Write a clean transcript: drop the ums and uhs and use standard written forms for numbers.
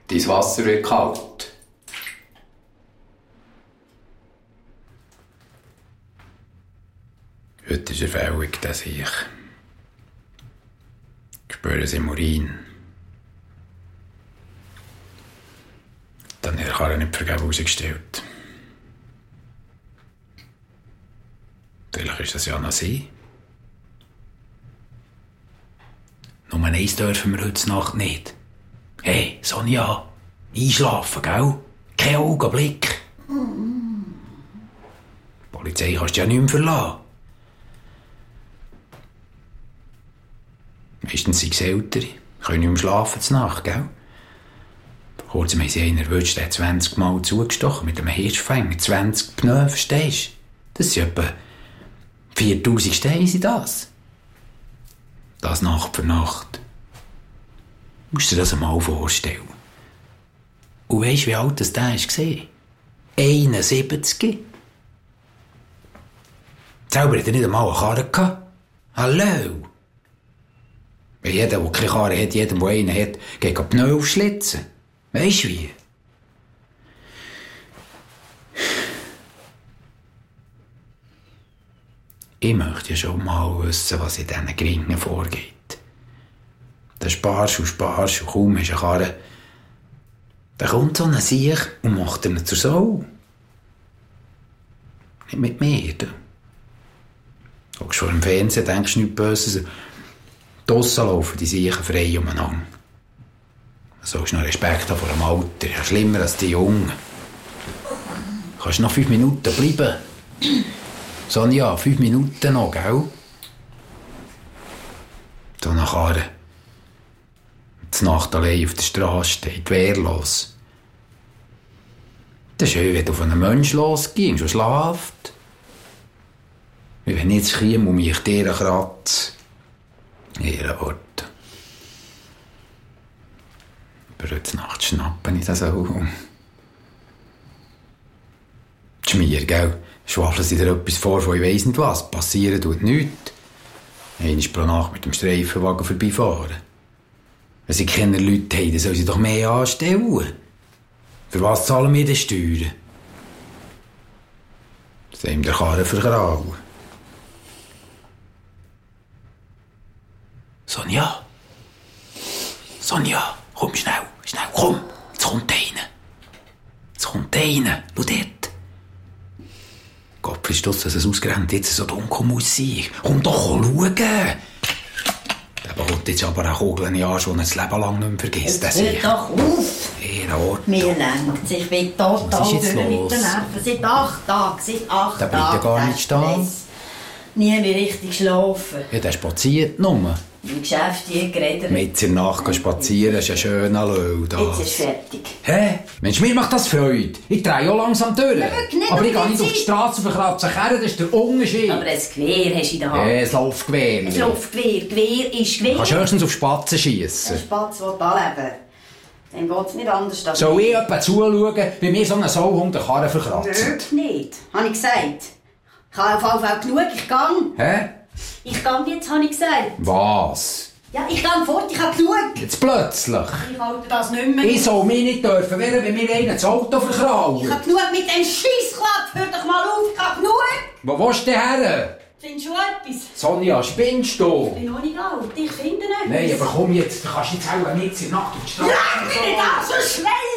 Dein Wasser wird kalt. Heute ist er fällig, das ich. Ich spüre es im Urin. Dann hat er Karre nicht vergeben rausgestellt. Vielleicht ist das ja noch sie. Nur eins dürfen wir heute Nacht nicht. Hey, Sonja, einschlafen, gell? Kein Augenblick. Die Polizei kannst du ja nicht mehr verlassen. Meistens sind es Ältere, können nicht mehr schlafen zur Nacht, gell? Vor kurzem haben sie einen erwischt, der hat 20 Mal zugestochen mit einem Hirschfänger. 20 Pneu, verstehst du? Das sind etwa 4000 Steine, sind das. Das Nacht für Nacht. Du musst dir das einmal vorstellen. Und weisst du, wie alt das der war? 71. Selber hat er nicht einmal eine Karre gehabt. Hallo? Weil jeder, der keine Karre hat, jedem, der einen hat, geht die Pneu aufschlitzen. Weisst du wie? Ich möchte ja schon mal wissen, was in diesen Gringen vorgeht. Dann sparst und kaum hast du eine Karre. Dann kommt so ein Siech und macht ihn zur Sau. Nicht mit mir, du. Du guckst vor dem Fernsehen, denkst nichts Böses. Draussen laufen die Siechen frei umeinander. Du sollst noch Respekt haben vor dem Alter. Ja, schlimmer als die Jungen. Du kannst noch 5 Minuten bleiben. Sonja, 5 Minuten noch, gell? So eine Karre. Die Nacht allein auf der Straße steht, wehrlos. Das ist schön, wenn du auf einen Menschen losgehst und schlaft. Wie wenn ich jetzt käme und mich dir kratze. Ihre Worte. Aber heute Nacht schnappen ich das auch. Schmier, gell? Schwafeln sie dir etwas vor, von ich weiss nicht was. Passieren tut nichts. Einmal pro Nacht mit dem Streifenwagen vorbeifahren. Wenn sie keine Leute haben, dann sollen sie doch mehr anstellen. Für was zahlen wir denn Steuern? Das haben der Karren vergrauen. Sonja? Sonja, komm schnell, komm. Jetzt kommt einer. Schau dort. Gott, ist das, dass es ausgerechnet jetzt so dunkel muss sein. Komm doch schauen. Der bekommt jetzt aber eine Kugel in den Arsch, die er das Leben lang nicht mehr vergisst. Jetzt hört doch auf. Mir lenkt. Ich bin total durch mit den Nerven. Seit 8 Tagen. Der bleibt ja gar nicht stehen. Nie mehr richtig schlafen. Ja, der spaziert nur. Im Geschäft hier geredet. Mit in der Nacht spazieren, ist ein schöner Löw. Jetzt ist fertig. Hä? Mensch, mir macht das Freude. Ich drehe auch langsam durch. Aber ich gehe nicht auf die Straße und verkratze Kerren, das ist der Unterschied. Aber ein Gewehr hast du in der Hand. Ja, ein Laufgewehr. Ein Laufgewehr. Gewehr ist Gewehr. Kannst höchstens auf Spatzen schiessen. Ein Spatz will anleben. Dann geht es nicht anders. Soll ich etwa zuschauen, wie mir so ein Sauhund den Karren verkratzt? Dort nicht, habe ich gesagt. Ich habe auf jeden Fall genug, ich gehe. Hä? Ich gehe jetzt, habe ich gesagt. Was? Ja, ich gehe fort, ich habe genug. Jetzt plötzlich? Ich halte das nicht mehr. Ich soll mich nicht dürfen wehren, wenn mir einer das Auto verkraut. Ich habe genug mit dem Scheissklapp. Hör doch mal auf, ich habe genug. Wo willst du denn her? Findest du etwas? Sonja, spinnst du? Ich bin noch nicht alt, ich finde nicht. Nein, aber komm jetzt, du kannst jetzt auch nicht in der Nacht auf die Straße. Lass mich nicht an, so schnell